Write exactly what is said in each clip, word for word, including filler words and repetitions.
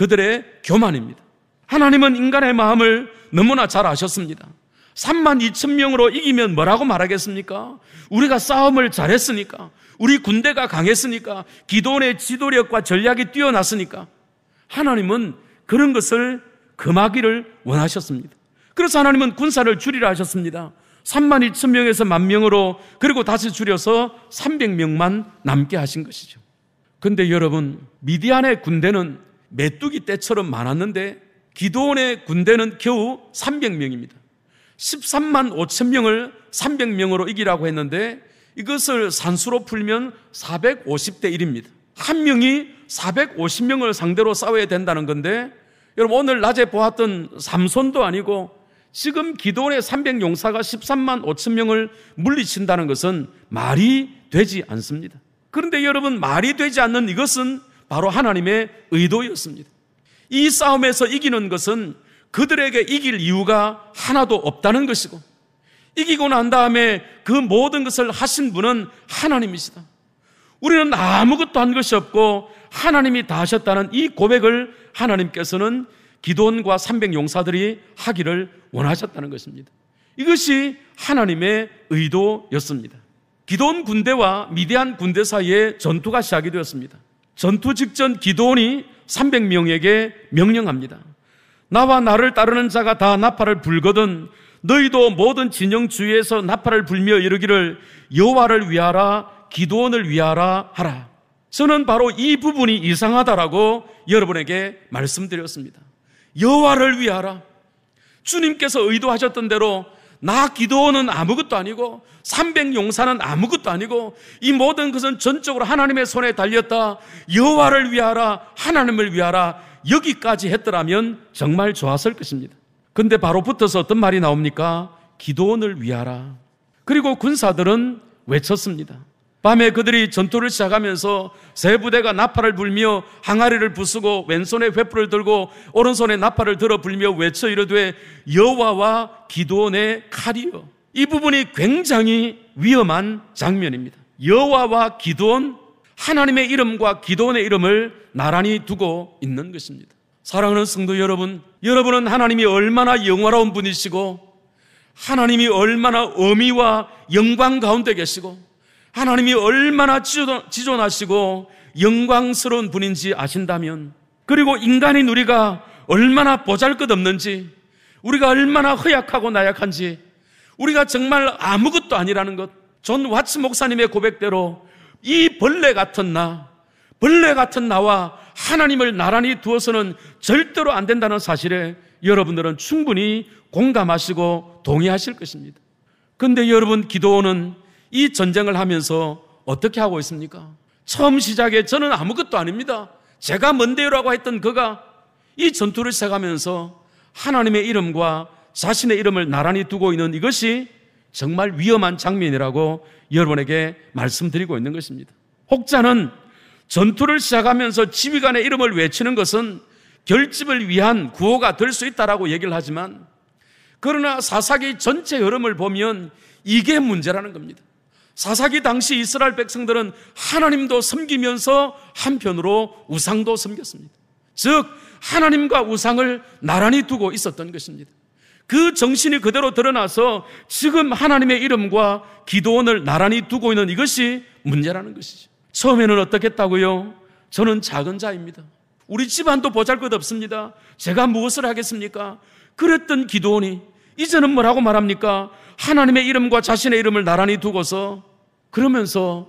그들의 교만입니다. 하나님은 인간의 마음을 너무나 잘 아셨습니다. 삼만 이천 명으로 이기면 뭐라고 말하겠습니까? 우리가 싸움을 잘했으니까, 우리 군대가 강했으니까, 기도원의 지도력과 전략이 뛰어났으니까. 하나님은 그런 것을 금하기를 원하셨습니다. 그래서 하나님은 군사를 줄이라 하셨습니다. 삼만 이천 명에서 만 명으로, 그리고 다시 줄여서 삼백 명만 남게 하신 것이죠. 근데 여러분, 미디안의 군대는 메뚜기 떼처럼 많았는데 기드온의 군대는 겨우 삼백 명입니다. 십삼만 오천 명을 삼백 명으로 이기라고 했는데 이것을 산수로 풀면 사백오십 대 일입니다. 한 명이 사백오십 명을 상대로 싸워야 된다는 건데, 여러분 오늘 낮에 보았던 삼손도 아니고 지금 기드온의 삼백 용사가 십삼만 오천 명을 물리친다는 것은 말이 되지 않습니다. 그런데 여러분, 말이 되지 않는 이것은 바로 하나님의 의도였습니다. 이 싸움에서 이기는 것은 그들에게 이길 이유가 하나도 없다는 것이고, 이기고 난 다음에 그 모든 것을 하신 분은 하나님이시다. 우리는 아무것도 한 것이 없고 하나님이 다 하셨다는 이 고백을 하나님께서는 기드온과 삼백 용사들이 하기를 원하셨다는 것입니다. 이것이 하나님의 의도였습니다. 기드온 군대와 미디안 군대 사이에 전투가 시작이 되었습니다. 전투 직전 기드온이 삼백 명에게 명령합니다. 나와 나를 따르는 자가 다 나팔을 불거든 너희도 모든 진영 주위에서 나팔을 불며 이르기를 여호와를 위하라, 기드온을 위하라 하라. 저는 바로 이 부분이 이상하다라고 여러분에게 말씀드렸습니다. 여호와를 위하라. 주님께서 의도하셨던 대로 나 기드온은 아무것도 아니고 삼백 용사는 아무것도 아니고 이 모든 것은 전적으로 하나님의 손에 달렸다. 여호와를 위하라, 하나님을 위하라. 여기까지 했더라면 정말 좋았을 것입니다. 근데 바로 붙어서 어떤 말이 나옵니까? 기드온을 위하라. 그리고 군사들은 외쳤습니다. 밤에 그들이 전투를 시작하면서 세 부대가 나팔을 불며 항아리를 부수고 왼손에 횃불을 들고 오른손에 나팔을 들어 불며 외쳐 이르되 여호와와 기드온의 칼이여. 이 부분이 굉장히 위험한 장면입니다. 여호와와 기드온, 하나님의 이름과 기드온의 이름을 나란히 두고 있는 것입니다. 사랑하는 성도 여러분, 여러분은 하나님이 얼마나 영화로운 분이시고 하나님이 얼마나 어미와 영광 가운데 계시고 하나님이 얼마나 지존하시고 영광스러운 분인지 아신다면, 그리고 인간인 우리가 얼마나 보잘것없는지, 우리가 얼마나 허약하고 나약한지, 우리가 정말 아무것도 아니라는 것, 존 와츠 목사님의 고백대로 이 벌레 같은 나, 벌레 같은 나와 하나님을 나란히 두어서는 절대로 안 된다는 사실에 여러분들은 충분히 공감하시고 동의하실 것입니다. 그런데 여러분, 기드온은 이 전쟁을 하면서 어떻게 하고 있습니까? 처음 시작에 저는 아무것도 아닙니다, 제가 뭔데요라고 했던 그가 이 전투를 시작하면서 하나님의 이름과 자신의 이름을 나란히 두고 있는 이것이 정말 위험한 장면이라고 여러분에게 말씀드리고 있는 것입니다. 혹자는 전투를 시작하면서 지휘관의 이름을 외치는 것은 결집을 위한 구호가 될 수 있다라고 얘기를 하지만, 그러나 사사기 전체 흐름을 보면 이게 문제라는 겁니다. 사사기 당시 이스라엘 백성들은 하나님도 섬기면서 한편으로 우상도 섬겼습니다. 즉 하나님과 우상을 나란히 두고 있었던 것입니다. 그 정신이 그대로 드러나서 지금 하나님의 이름과 기드온을 나란히 두고 있는 이것이 문제라는 것이죠. 처음에는 어떻게 했다고요? 저는 작은 자입니다, 우리 집안도 보잘것없습니다, 제가 무엇을 하겠습니까? 그랬던 기드온이 이제는 뭐라고 말합니까? 하나님의 이름과 자신의 이름을 나란히 두고서, 그러면서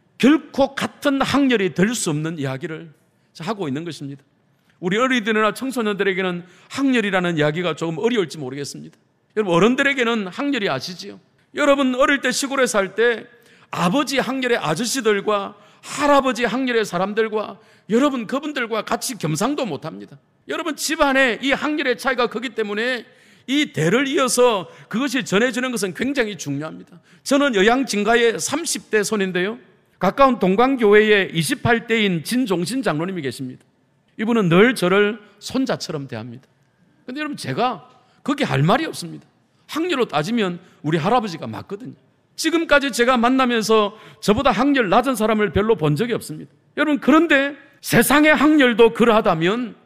결코 같은 학렬이 될 수 없는 이야기를 하고 있는 것입니다. 우리 어린이들이나 청소년들에게는 학렬이라는 이야기가 조금 어려울지 모르겠습니다. 여러분, 어른들에게는 학렬이 아시지요? 여러분 어릴 때 시골에 살 때 아버지 학렬의 아저씨들과 할아버지 학렬의 사람들과 여러분 그분들과 같이 겸상도 못합니다. 여러분 집안에 이 학렬의 차이가 크기 때문에 이 대를 이어서 그것이 전해지는 것은 굉장히 중요합니다. 저는 여양진가의 삼십 대 손인데요, 가까운 동광교회에 이십팔 대인 진종신 장로님이 계십니다. 이분은 늘 저를 손자처럼 대합니다. 그런데 여러분 제가 거기에 할 말이 없습니다. 학렬로 따지면 우리 할아버지가 맞거든요. 지금까지 제가 만나면서 저보다 학렬 낮은 사람을 별로 본 적이 없습니다. 여러분 그런데 세상의 학렬도 그러하다면